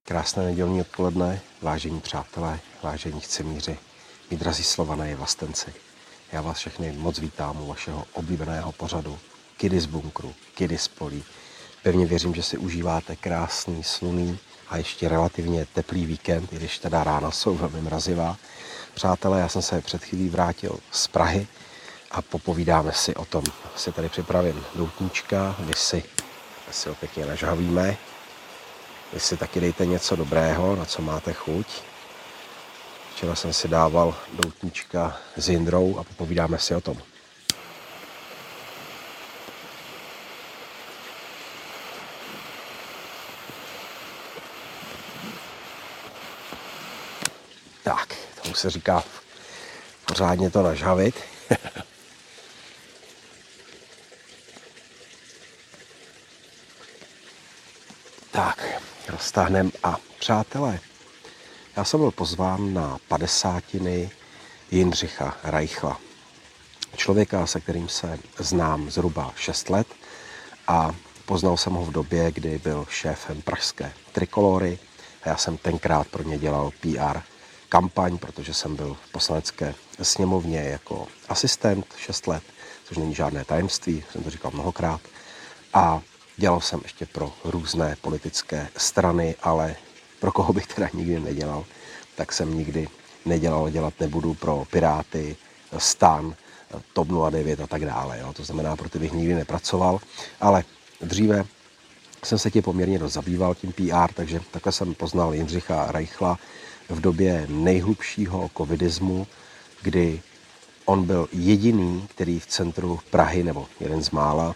Krásné nedělní odpoledne, vážení přátelé, vážení chcemíři, mí drazí Slované i vlastenci. Já vás všechny moc vítám u vašeho oblíbeného pořadu Kidy z bunkru, Kidy z polí. Pevně věřím, že si užíváte krásný, slunný a ještě relativně teplý víkend, i když teda rána jsou velmi mrazivá. Přátelé, já jsem se před chvílí vrátil z Prahy a popovídáme si o tom. Si tady připravím doutníčka, vy si ho pěkně nažhavíme. Vy si taky dejte něco dobrého, na co máte chuť. Včera jsem si dával doutníčka s Jindrou a popovídáme si o tom. Tak, tomu se říká pořádně to nažhavit. Tak, roztáhneme a přátelé, já jsem byl pozván na 50. Jindřicha Reichla. Člověka, se kterým se znám zhruba 6 let a poznal jsem ho v době, kdy byl šéfem pražské Trikolory a já jsem tenkrát pro ně dělal PR kampaň, protože jsem byl v poslanecké sněmovně jako asistent 6 let, což není žádné tajemství, jsem to říkal mnohokrát. A dělal jsem ještě pro různé politické strany, ale pro koho bych teda nikdy nedělal, tak jsem nikdy nedělal a dělat nebudu pro Piráty, STAN, TOP 09 a tak dále. Jo. To znamená, pro ty bych nikdy nepracoval, ale dříve jsem se tím poměrně dost zabýval tím PR, takže takhle jsem poznal Jindřicha Reichla v době nejhlubšího covidismu, kdy on byl jediný, který v centru Prahy, nebo jeden z mála,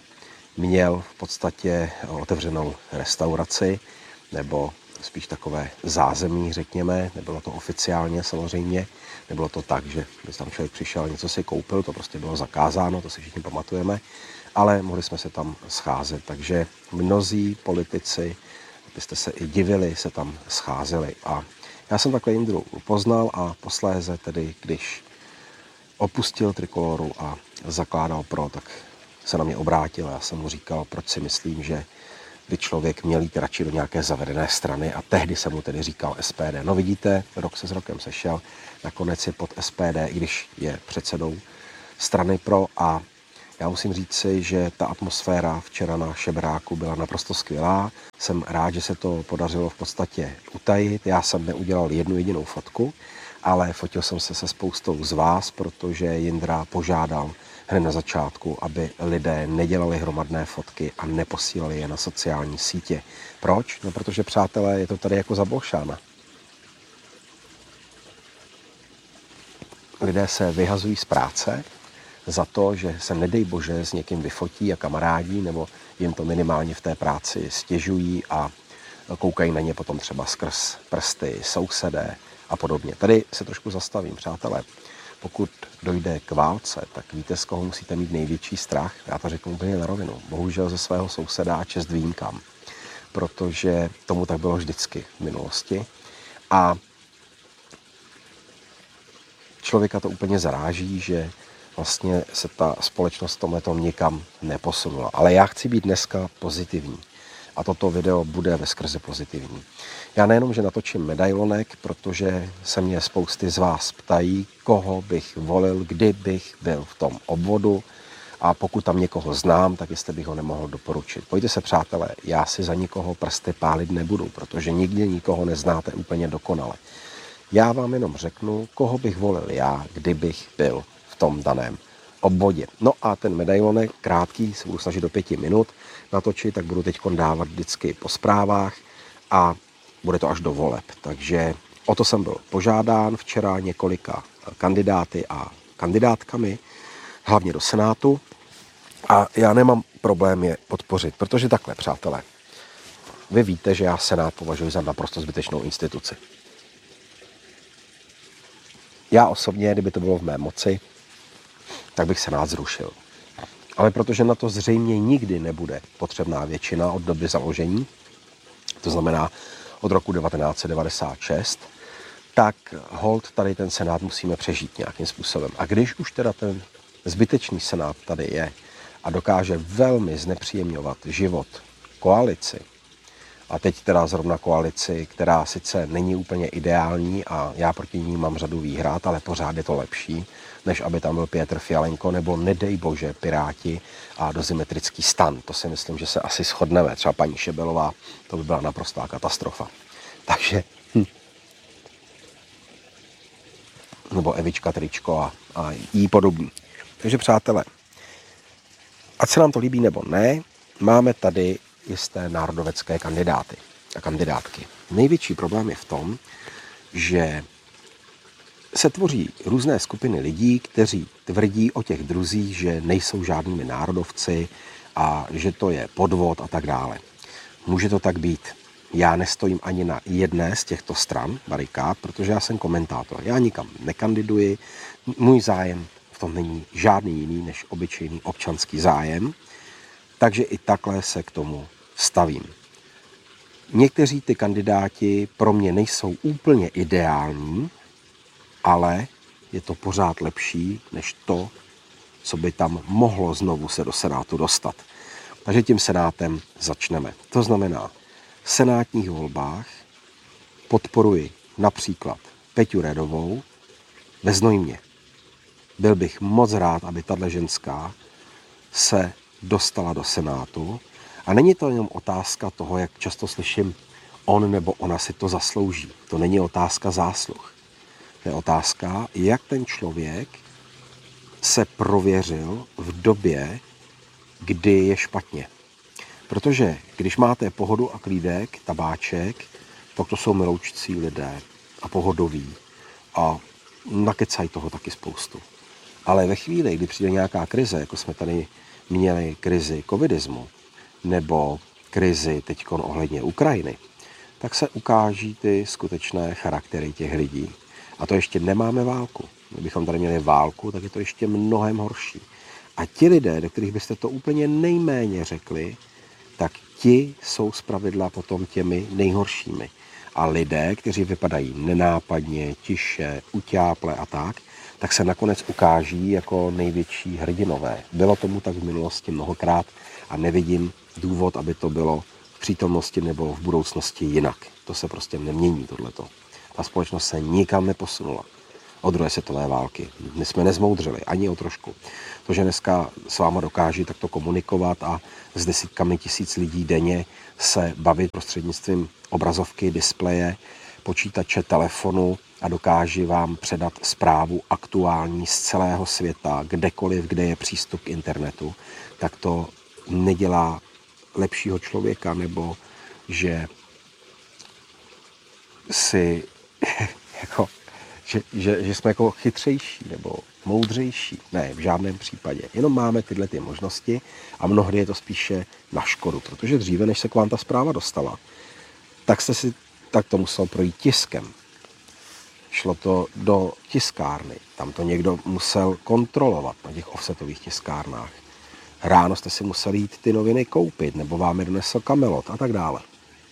měl v podstatě otevřenou restauraci, nebo spíš takové zázemí, řekněme. Nebylo to oficiálně samozřejmě, nebylo to tak, že by tam člověk přišel a něco si koupil, to prostě bylo zakázáno, to si všichni pamatujeme, ale mohli jsme se tam scházet, takže mnozí politici, byste se i divili, se tam scházeli a já jsem takhle Jindru poznal a posléze tedy, když opustil Trikoloru a zakládal PRO, tak se na mě obrátil a já jsem mu říkal, proč si myslím, že by člověk měl jít radši do nějaké zavedené strany a tehdy jsem mu tedy říkal SPD. No vidíte, rok se s rokem sešel, nakonec je pod SPD, i když je předsedou strany PRO a já musím říct si, že ta atmosféra včera na Šebráku byla naprosto skvělá. Jsem rád, že se to podařilo v podstatě utajit. Já jsem neudělal jednu jedinou fotku, ale fotil jsem se se spoustou z vás, protože Jindra požádal hned na začátku, aby lidé nedělali hromadné fotky a neposílali je na sociální sítě. Proč? No protože, přátelé, je to tady jako za Bolšána. Lidé se vyhazují z práce za to, že se nedej bože s někým vyfotí a kamarádí, nebo jim to minimálně v té práci stěžují a koukají na ně potom třeba skrz prsty, sousedé a podobně. Tady se trošku zastavím, přátelé. Pokud dojde k válce, tak víte, z koho musíte mít největší strach? Já to řeknu úplně na rovinu. Bohužel ze svého souseda a čest výjimkám. Protože tomu tak bylo vždycky v minulosti. A člověka to úplně zaráží, že vlastně se ta společnost v tomhletom nikam neposunula. Ale já chci být dneska pozitivní. A toto video bude veskrze pozitivní. Já nejenom, že natočím medailonek, protože se mě spousty z vás ptají, koho bych volil, kdybych byl v tom obvodu a pokud tam někoho znám, tak jestli bych ho nemohl doporučit. Pojďte se, přátelé, já si za nikoho prsty pálit nebudu, protože nikdy nikoho neznáte úplně dokonale. Já vám jenom řeknu, koho bych volil já, kdybych byl v tom daném obvodě. No a ten medailonek krátký, se budu snažit do 5 minut natočit, tak budu teď dávat vždycky po zprávách a bude to až do voleb. Takže o to jsem byl požádán včera několika kandidáty a kandidátkami, hlavně do Senátu. A já nemám problém je podpořit, protože takhle, přátelé, vy víte, že já Senát považuji za naprosto zbytečnou instituci. Já osobně, kdyby to bylo v mé moci, tak bych Senát zrušil. Ale protože na to zřejmě nikdy nebude potřebná většina od doby založení, to znamená od roku 1996, tak hold tady ten Senát musíme přežít nějakým způsobem. A když už teda ten zbytečný Senát tady je a dokáže velmi znepříjemňovat život koalici A teď teda zrovna koalici, která sice není úplně ideální a já proti ní mám řadu výhrad, ale pořád je to lepší, než aby tam byl Petr Fialenko nebo nedej bože Piráti a dozimetrický stan. To si myslím, že se asi shodneme. Třeba paní Šebelová, to by byla naprostá katastrofa. Takže nebo Evička Tričko a jí podobný. Takže přátelé, ať se nám to líbí nebo ne, máme tady jisté národovecké kandidáty a kandidátky. Největší problém je v tom, že se tvoří různé skupiny lidí, kteří tvrdí o těch druzích, že nejsou žádnými národovci a že to je podvod a tak dále. Může to tak být. Já nestojím ani na jedné z těchto stran barikád, protože já jsem komentátor. Já nikam nekandiduji, můj zájem v tom není žádný jiný než obyčejný občanský zájem, takže i takhle se k tomu stavím. Někteří ty kandidáti pro mě nejsou úplně ideální, ale je to pořád lepší než to, co by tam mohlo znovu se do Senátu dostat. Takže tím Senátem začneme. To znamená, v senátních volbách podporuji například Peťu Redovou ve Znojmě. Byl bych moc rád, aby tato ženská se dostala do Senátu. A není to jenom otázka toho, jak často slyším, on nebo ona si to zaslouží. To není otázka zásluh. To je otázka, jak ten člověk se prověřil v době, kdy je špatně. Protože když máte pohodu a klídek, tabáček, pak to jsou miloučcí lidé a pohodoví a nakecají toho taky spoustu. Ale ve chvíli, kdy přijde nějaká krize, jako jsme tady měli krizi covidismu, nebo krizi teďkon ohledně Ukrajiny, tak se ukáží ty skutečné charaktery těch lidí. A to ještě nemáme válku. Kdybychom tady měli válku, tak je to ještě mnohem horší. A ti lidé, do kterých byste to úplně nejméně řekli, tak ti jsou zpravidla potom těmi nejhoršími. A lidé, kteří vypadají nenápadně, tiše, utáple a tak se nakonec ukáží jako největší hrdinové. Bylo tomu tak v minulosti mnohokrát a nevidím důvod, aby to bylo v přítomnosti nebo v budoucnosti jinak. To se prostě nemění tohleto. Ta společnost se nikam neposunula od druhé světové války. My jsme nezmoudřili ani o trošku. To, že dneska s váma dokáží takto komunikovat a s desítkami tisíc lidí denně se bavit prostřednictvím obrazovky, displeje, počítače, telefonu a dokáží vám předat zprávu aktuální z celého světa, kdekoliv, kde je přístup k internetu, tak to nedělá lepšího člověka, nebo že si jako, že jsme jako chytřejší nebo moudřejší. Ne, v žádném případě. Jenom máme tyhle ty možnosti a mnohdy je to spíše na škodu, protože dříve, než se k vám ta zpráva dostala, tak to muselo projít tiskem. Šlo to do tiskárny. Tam to někdo musel kontrolovat na těch offsetových tiskárnách. Ráno jste si museli jít ty noviny koupit, nebo vám je donesl Kamelot a tak dále.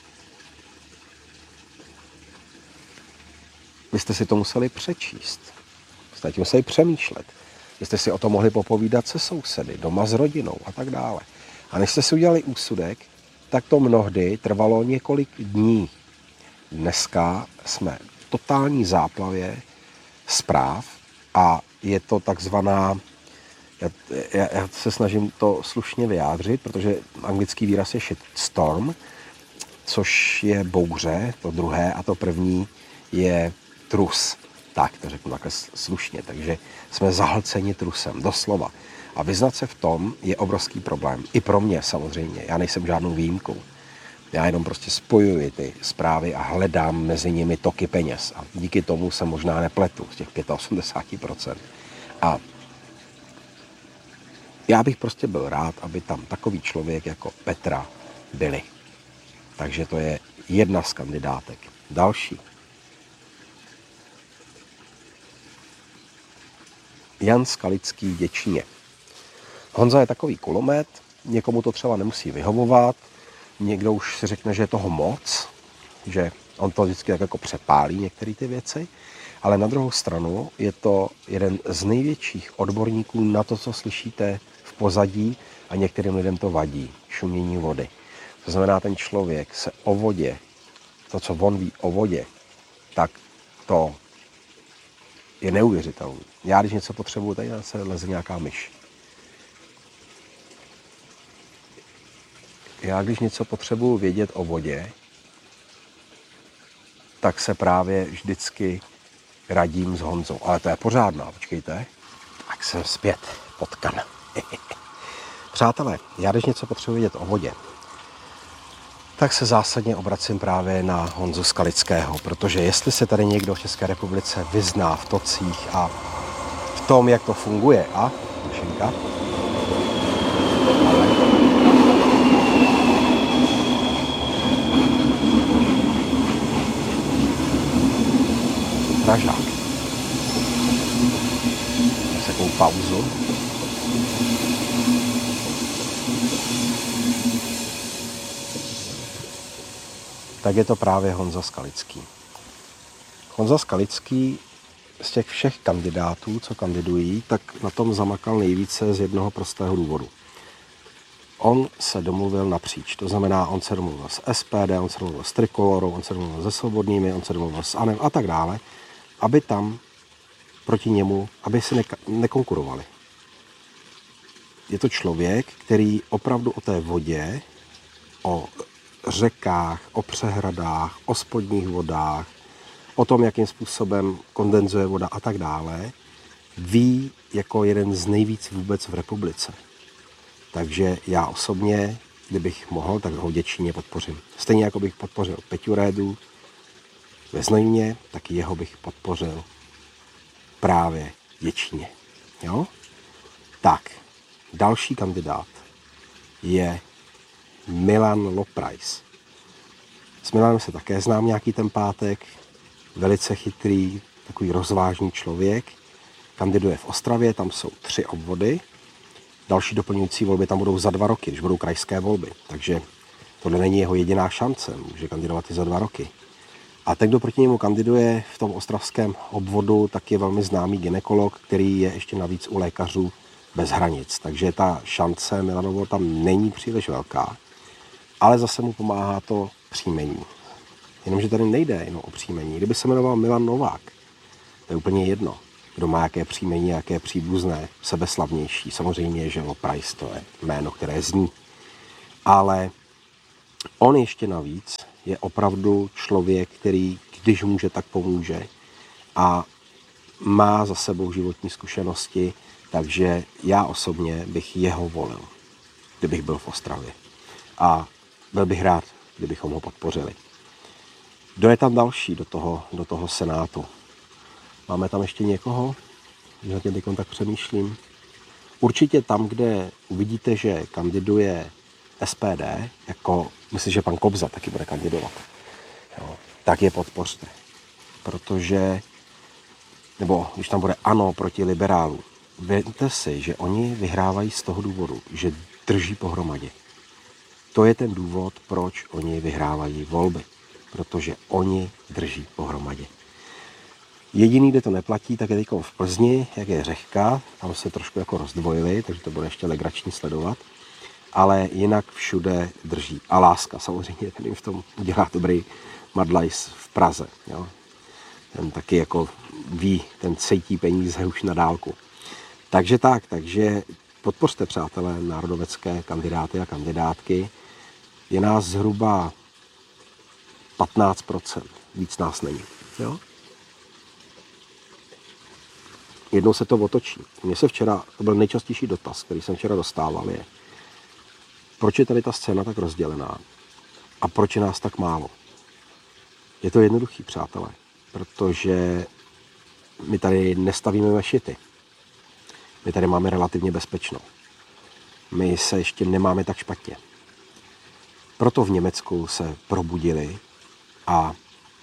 Vy jste si to museli přečíst. Jste tím museli přemýšlet. Vy jste si o tom mohli popovídat se sousedy, doma s rodinou a tak dále. A než jste si udělali úsudek, tak to mnohdy trvalo několik dní. Dneska jsme v totální záplavě zpráv a je to takzvaná, já se snažím to slušně vyjádřit, protože anglický výraz je shitstorm, což je bouře, to druhé, a to první je trus. Tak, to řeknu takhle slušně. Takže jsme zahlceni trusem, doslova. A vyznat se v tom je obrovský problém. I pro mě samozřejmě. Já nejsem žádnou výjimkou. Já jenom prostě spojuji ty zprávy a hledám mezi nimi toky peněz. A díky tomu se možná nepletu z těch 85%. A já bych prostě byl rád, aby tam takový člověk jako Petra byli. Takže to je jedna z kandidátek. Další. Jan Skalický Děčíně. Honza je takový kulomet, někomu to třeba nemusí vyhovovat, někdo už si řekne, že je toho moc, že on to vždycky tak jako přepálí některé ty věci, ale na druhou stranu je to jeden z největších odborníků na to, co slyšíte v pozadí a některým lidem to vadí, šumění vody. To znamená, ten člověk se o vodě, to, co on ví o vodě, tak to je neuvěřitelné. Já, když něco potřebuju, tady se leze nějaká myš. Já, když něco potřebuju vědět o vodě, tak se právě vždycky radím s Honzou. Ale to je pořádná, počkejte. Tak jsem zpět potkan. Přátelé, já když něco potřebuji vědět o vodě, tak se zásadně obracím právě na Honzu Skalického, protože jestli se tady někdo v České republice vyzná v tocích a v tom, jak to funguje, a mašinka, Pražák. Takovou pauzu. Tak je to právě Honza Skalický. Honza Skalický z těch všech kandidátů, co kandidují, tak na tom zamakal nejvíce z jednoho prostého důvodu. On se domluvil napříč, to znamená, on se domluvil s SPD, on se domluvil s Trikolorou, on se domluvil se Svobodnými, on se domluvil s ANO a tak dále, aby tam proti němu, aby si nekonkurovali. Je to člověk, který opravdu o té vodě, o řekách, o přehradách, o spodních vodách, o tom, jakým způsobem kondenzuje voda a tak dále, ví jako jeden z nejvíc vůbec v republice. Takže já osobně, kdybych mohl, tak ho v Děčíně podpořím. Stejně jako bych podpořil Peťu Rédu ve Znojmě, tak jeho bych podpořil právě v Děčíně. Jo? Tak, další kandidát je Milan Loprais. S Milanem se také znám nějaký ten pátek, velice chytrý, takový rozvážný člověk. Kandiduje v Ostravě, tam jsou 3 obvody. Další doplňující volby tam budou za 2 roky, když budou krajské volby. Takže tohle není jeho jediná šance, může kandidovat i za 2 roky. A ten, kdo proti němu kandiduje v tom ostravském obvodu, tak je velmi známý gynekolog, který je ještě navíc u lékařů bez hranic. Takže ta šance Milanovo tam není příliš velká, ale zase mu pomáhá to příjmení. Jenomže tady nejde jenom o příjmení. Kdyby se jmenoval Milan Novák, to je úplně jedno, kdo má jaké příjmení, jaké příbuzné, sebeslavnější. Samozřejmě, že Loprais to je jméno, které zní. Ale on ještě navíc je opravdu člověk, který, když může, tak pomůže a má za sebou životní zkušenosti, takže já osobně bych jeho volil, kdybych byl v Ostravě. A byl bych rád, kdybychom ho podpořili. Kdo je tam další do toho Senátu? Máme tam ještě někoho? Zatím teď tak přemýšlím. Určitě tam, kde uvidíte, že kandiduje SPD, jako myslím, že pan Kobza taky bude kandidovat, jo, tak je podpořte. Protože, nebo když tam bude ANO proti liberálům, věřte si, že oni vyhrávají z toho důvodu, že drží pohromadě. To je ten důvod, proč oni vyhrávají volby. Protože oni drží pohromadě. Jediný, kde to neplatí, tak je teď v Plzni, jak je Řehka, tam se trošku jako rozdvojili, takže to bude ještě legrační sledovat. Ale jinak všude drží. A Láska samozřejmě, ten jim v tom udělá dobrý madlajs v Praze. Jo. Ten taky jako ví, ten cítí peníze už na dálku. Takže podpořte, přátelé, národovecké kandidáty a kandidátky. Je nás zhruba 15%, víc nás není. Jo? Jednou se to otočí. Mně se včera, to byl nejčastější dotaz, který jsem včera dostával, je, proč je tady ta scéna tak rozdělená a proč je nás tak málo. Je to jednoduchý, přátelé, protože my tady nestavíme mešity. My tady máme relativně bezpečno. My se ještě nemáme tak špatně. Proto v Německu se probudili a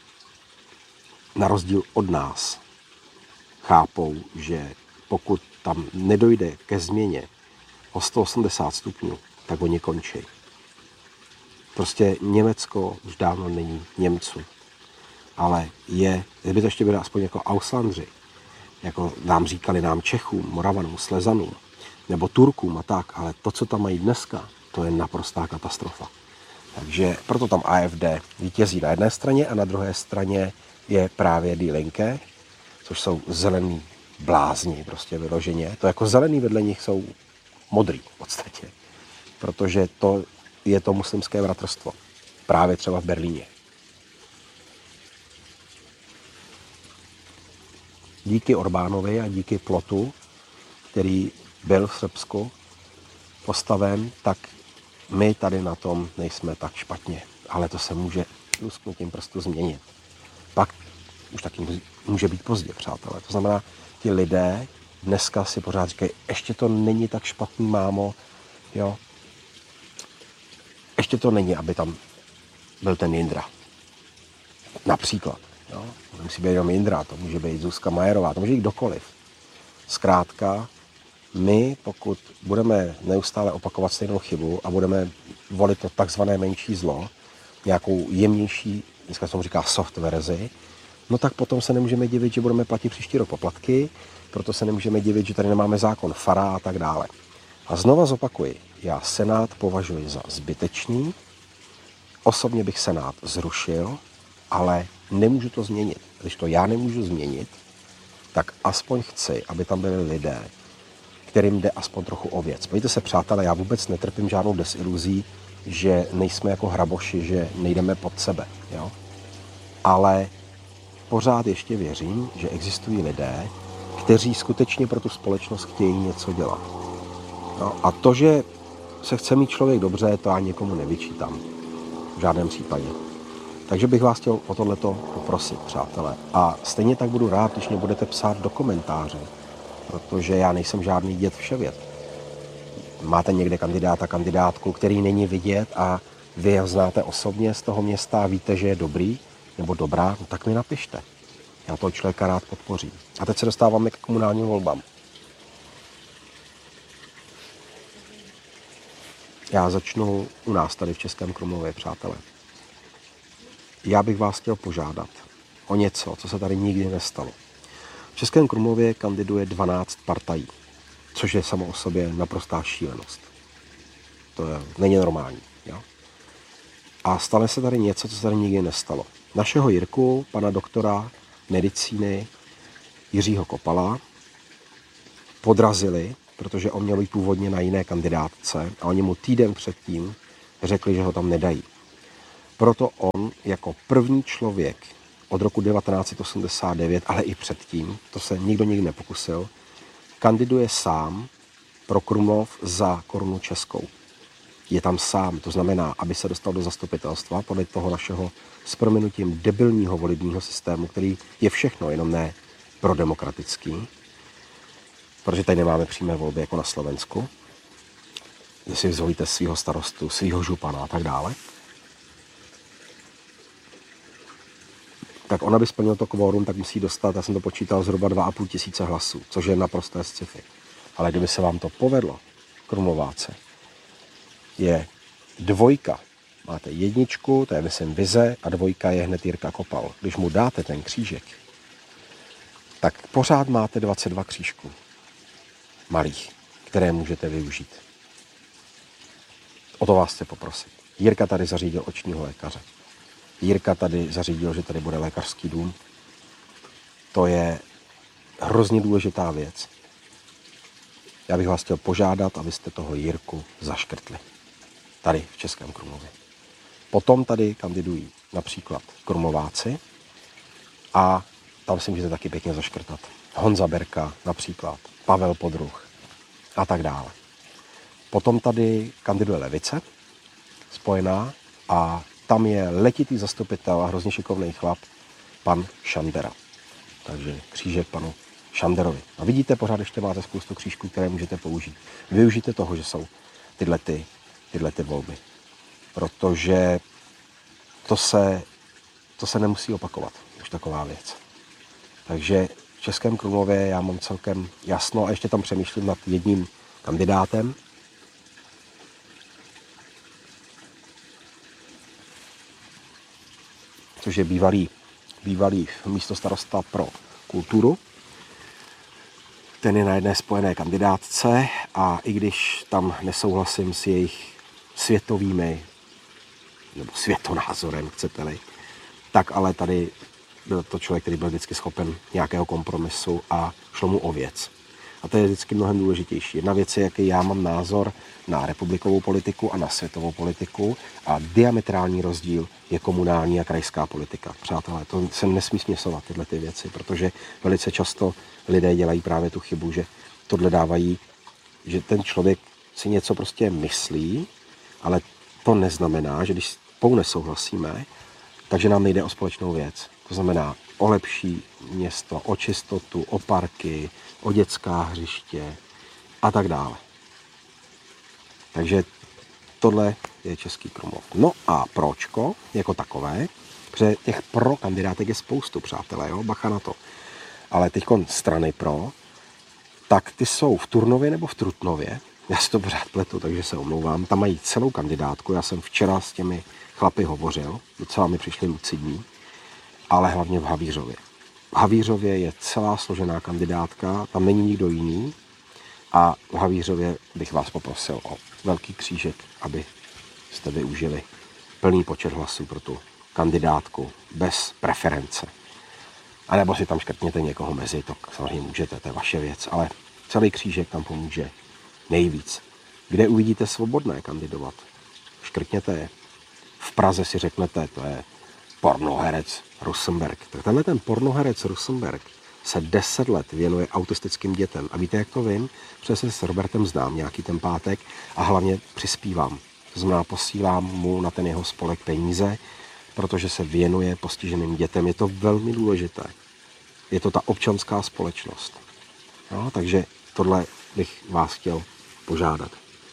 na rozdíl od nás chápou, že pokud tam nedojde ke změně o 180 stupňů, tak oni končí. Prostě Německo už dávno není Němců. Ale kdyby to ještě bylo aspoň jako Auslandři, jako nám říkali nám Čechům, Moravanům, Slezanům, nebo Turkům a tak, ale to, co tam mají dneska, to je naprostá katastrofa. Takže proto tam AfD vítězí na jedné straně a na druhé straně je právě Die Linke, což jsou zelený blázni, prostě vyloženě. To jako zelený vedle nich jsou modrý v podstatě, protože to je to muslimské bratrstvo. Právě třeba v Berlíně. Díky Orbánovi a díky plotu, který byl v Srbsku postaven, tak my tady na tom nejsme tak špatně. Ale to se může lusknutím prstu změnit. Pak už taky může být pozdě, přátelé. To znamená, ti lidé dneska si pořád říkají, ještě to není tak špatný, mámo, jo. Ještě to není, aby tam byl ten Jindra. Například. Jo? To musí být jenom Jindra, to může být Zuzka Majerová, to může být kdokoliv. Zkrátka, my, pokud budeme neustále opakovat stejnou chybu a budeme volit to takzvané menší zlo, nějakou jemnější, dneska se tomu říká soft verzi, no tak potom se nemůžeme divit, že budeme platit příští rok poplatky, proto se nemůžeme divit, že tady nemáme zákon FARA a tak dále. A znova zopakuji, já Senát považuji za zbytečný, osobně bych Senát zrušil, ale nemůžu to změnit. Když to já nemůžu změnit, tak aspoň chci, aby tam byli lidé, kterým jde aspoň trochu o věc. Pojďte se, přátelé, já vůbec netrpím žádnou desiluzí, že nejsme jako hraboši, že nejdeme pod sebe. Jo? Ale pořád ještě věřím, že existují lidé, kteří skutečně pro tu společnost chtějí něco dělat. No, a to, že se chce mít člověk dobře, to já někomu nevyčítám. V žádném případě. Takže bych vás chtěl o tohleto poprosit, přátelé. A stejně tak budu rád, když mě budete psát do komentáře, protože já nejsem žádný děd vševěd. Máte někde kandidáta, kandidátku, který není vidět a vy ho znáte osobně z toho města a víte, že je dobrý nebo dobrá, no tak mi napište. Já toho člověka rád podpořím. A teď se dostáváme k komunálním volbám. Já začnu u nás tady v Českém Krumlově, přátelé. Já bych vás chtěl požádat o něco, co se tady nikdy nestalo. V Českém Krumlově kandiduje 12 partají, což je samo o sobě naprostá šílenost. Není normální. Jo? A stane se tady něco, co se tady nikdy nestalo. Našeho Jirku, pana doktora medicíny Jiřího Kopala, podrazili, protože on měl být původně na jiné kandidátce a oni mu týden předtím řekli, že ho tam nedají. Proto on jako první člověk od roku 1989, ale i předtím, to se nikdo nikdy nepokusil, kandiduje sám pro Krumlov za korunu českou. Je tam sám, to znamená, aby se dostal do zastupitelstva podle toho našeho s prominutím debilního volebního systému, který je všechno, jenom ne prodemokratický, protože tady nemáme přímé volby jako na Slovensku, kde si zvolíte svého starostu, svého župana a tak dále. Tak on, aby splnil to kvórum, tak musí dostat, já jsem to počítal, zhruba 2,5 tisíce hlasů, což je naprosté sci-fi. Ale kdyby se vám to povedlo, Krumlováce, je 2. Máte 1, to je myslím Vize, a 2 je hned Jirka Kopal. Když mu dáte ten křížek, tak pořád máte 22 křížků malých, které můžete využít. O to vás chci poprosit. Jirka tady zařídil očního lékaře. Jirka tady zařídil, že tady bude lékařský dům. To je hrozně důležitá věc. Já bych vás chtěl požádat, abyste toho Jirku zaškrtli. Tady v Českém Krumlově. Potom tady kandidují například Krumlováci a tam si můžete taky pěkně zaškrtat. Honza Berka například, Pavel Podruh a tak dále. Potom tady kandiduje Levice, spojená, a tam je letitý zastupitel a hrozně šikovný chlap, pan Šandera. Takže křížek panu Šanderovi. A vidíte, pořád ještě máte spoustu křížků, které můžete použít. Využijte toho, že jsou tyhle volby. Protože to se nemusí opakovat, už taková věc. Takže v Českém Krumlově já mám celkem jasno a ještě tam přemýšlím nad jedním kandidátem. Což je bývalý místostarosta pro kulturu. Ten je na jedné spojené kandidátce a i když tam nesouhlasím s jejich světovými nebo světonázorem, chcete-li, tak ale tady byl to člověk, který byl vždycky schopen nějakého kompromisu a šlo mu o věc. A to je vždycky mnohem důležitější. Jedna věc je, jaký já mám názor na republikovou politiku a na světovou politiku a diametrální rozdíl je komunální a krajská politika. Přátelé, to se nesmí směsovat tyhle ty věci, protože velice často lidé dělají právě tu chybu, že tohle dávají, že ten člověk si něco prostě myslí, ale to neznamená, že když spolu nesouhlasíme, takže nám nejde o společnou věc. To znamená o lepší město, o čistotu, o parky, o dětská hřiště a tak dále. Takže tohle je český Krumlov. No a pročko jako takové, protože těch pro kandidátek je spoustu, přátelé, jo? Bacha na to. Ale teď strany pro, tak ty jsou v Turnově nebo v Trutnově. Já si to pořád pletu, takže se omlouvám. Tam mají celou kandidátku. Já jsem včera s těmi chlapy hovořil, docela mi přišli lucidní, ale hlavně v Havířově. V Havířově je celá složená kandidátka, tam není nikdo jiný a v Havířově bych vás poprosil o velký křížek, aby jste využili plný počet hlasů pro tu kandidátku bez preference. A nebo si tam škrtněte někoho mezi, to samozřejmě můžete, to je vaše věc, ale celý křížek tam pomůže nejvíc. Kde uvidíte svobodné kandidovat, škrtněte je. V Praze si řeknete, to je pornoherec Rosenberg. Tak tenhle ten pornoherec Rosenberg se 10 let věnuje autistickým dětem. A víte, jak to vím? Protože se s Robertem znám nějaký ten pátek a hlavně přispívám. To znamená, posílám mu na ten jeho spolek peníze, protože se věnuje postiženým dětem. Je to velmi důležité. Je to ta občanská společnost. No, takže tohle bych vás chtěl požádat.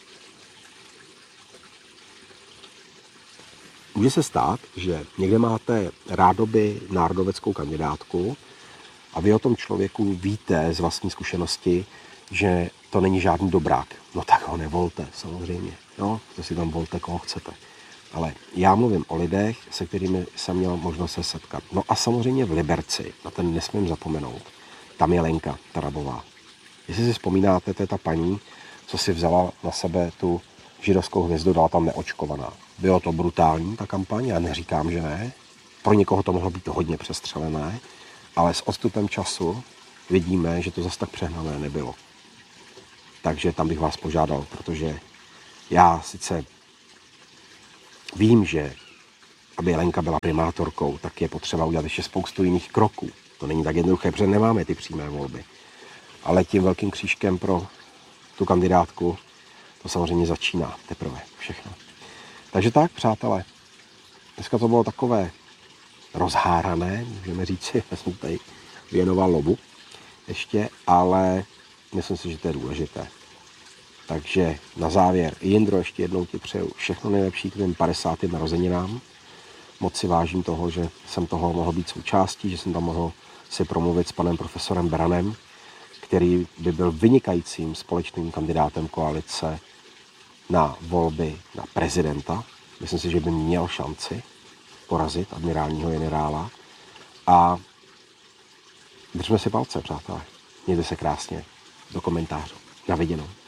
Může se stát, že někde máte rádoby národoveckou kandidátku a vy o tom člověku víte z vlastní zkušenosti, že to není žádný dobrák. No tak ho nevolte, samozřejmě. No, to si tam volte, koho chcete. Ale já mluvím o lidech, se kterými jsem měl možnost se setkat. No a samozřejmě v Liberci, na ten nesmím zapomenout, tam je Lenka Tarabová. Jestli si vzpomínáte, to je ta paní, co si vzala na sebe tu židovskou hvězdu, dala tam neočkovaná. Bylo to brutální, ta kampaň, já neříkám, že ne. Pro někoho to mohlo být hodně přestřelené, ale s odstupem času vidíme, že to zase tak přehnané nebylo. Takže tam bych vás požádal, protože já sice vím, že aby Lenka byla primátorkou, tak je potřeba udělat ještě spoustu jiných kroků. To není tak jednoduché, protože nemáme ty přímé volby. Ale tím velkým křížkem pro tu kandidátku to samozřejmě začíná teprve všechno. Takže tak, přátelé, dneska to bylo takové rozhárané, můžeme říct si, já jsem tady věnoval lovu ještě, ale myslím si, že to je důležité. Takže na závěr, Jindro, ještě jednou ti přeju všechno nejlepší k tvým 50. narozeninám. Moc si vážím toho, že jsem toho mohl být součástí, že jsem tam mohl si promluvit s panem profesorem Beranem, který by byl vynikajícím společným kandidátem koalice na volby na prezidenta. Myslím si, že by měl šanci porazit admirálního generála. A držme si palce, přátelé. Mějte se krásně. Do komentářů. Na viděnou.